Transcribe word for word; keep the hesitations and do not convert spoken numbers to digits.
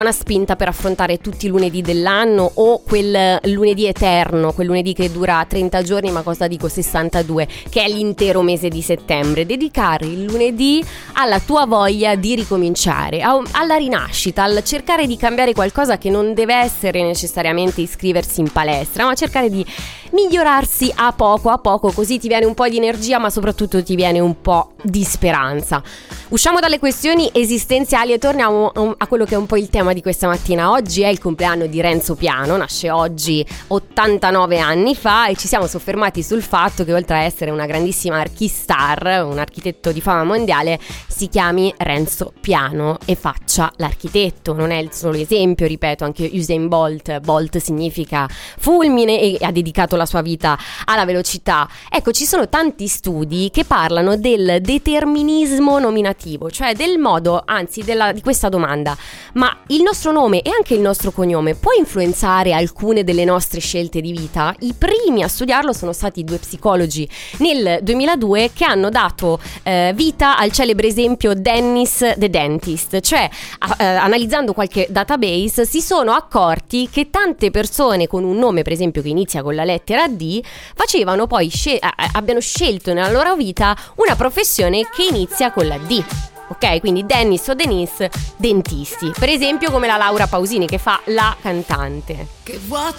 una spinta per affrontare tutti i lunedì dell'anno o quel lunedì eterno, quel lunedì che dura trenta giorni, ma cosa dico sessantadue, che è l'intero mese di settembre. Dedicare il lunedì alla tua voglia di ricominciare, a, alla rinascita, al cercare di cambiare qualcosa che non deve essere necessariamente iscriversi in palestra, ma cercare di migliorarsi a poco a poco, così ti viene un po' di energia, ma soprattutto ti viene un po' di speranza. Usciamo dalle questioni esistenziali e torniamo a, a quello che è un po' il tema di questa mattina. Oggi è il compleanno di Renzo Piano, nasce oggi ottantanove anni fa, e ci siamo soffermati sul fatto che oltre a essere una grandissima archistar, un architetto di fama mondiale, si chiami Renzo Piano e faccia l'architetto. Non è il solo esempio, ripeto, anche Usain Bolt, Bolt significa fulmine, e ha dedicato la sua vita alla velocità. Ecco, ci sono tanti studi che parlano del determinismo nominativo, cioè del modo, anzi della, di questa domanda: ma il nostro nome e anche il nostro cognome può influenzare alcune delle nostre scelte di vita? I primi a studiarlo sono stati due psicologi nel duemiladue che hanno dato eh, vita al celebre esempio Dennis the Dentist, cioè a, eh, analizzando qualche database si sono accorti che tante persone con un nome, per esempio, che inizia con la lettera D, facevano poi scel- abbiano scelto nella loro vita una professione che inizia con la D. Ok, quindi Dennis o Denise, dentisti. Per esempio come la Laura Pausini, che fa la cantante. Che vuoto